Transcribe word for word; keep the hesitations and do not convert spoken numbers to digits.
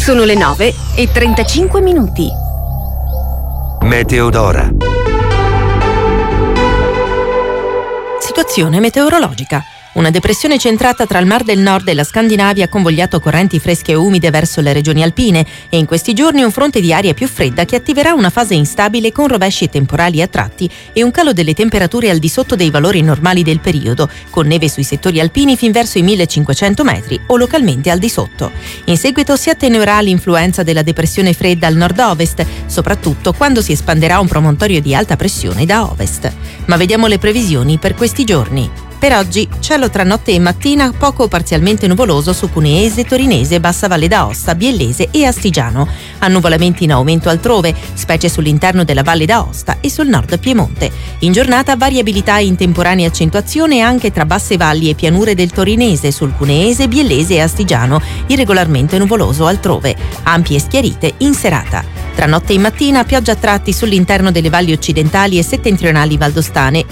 Sono le nove e trentacinque minuti. Meteodora. Situazione meteorologica. Una depressione centrata tra il Mar del Nord e la Scandinavia ha convogliato correnti fresche e umide verso le regioni alpine e in questi giorni un fronte di aria più fredda che attiverà una fase instabile con rovesci temporali a tratti e un calo delle temperature al di sotto dei valori normali del periodo, con neve sui settori alpini fin verso i millecinquecento metri o localmente al di sotto. In seguito si attenuerà l'influenza della depressione fredda al nord-ovest, soprattutto quando si espanderà un promontorio di alta pressione da ovest. Ma vediamo le previsioni per questi giorni. Per oggi, cielo tra notte e mattina poco o parzialmente nuvoloso su Cuneese, Torinese, Bassa Valle d'Aosta, Biellese e Astigiano. Annuvolamenti in aumento altrove, specie sull'interno della Valle d'Aosta e sul nord Piemonte. In giornata variabilità in temporanea accentuazione anche tra basse valli e pianure del Torinese, sul Cuneese, Biellese e Astigiano, irregolarmente nuvoloso altrove. Ampie schiarite in serata. Tra notte e mattina pioggia a tratti sull'interno delle valli occidentali e settentrionali valdostane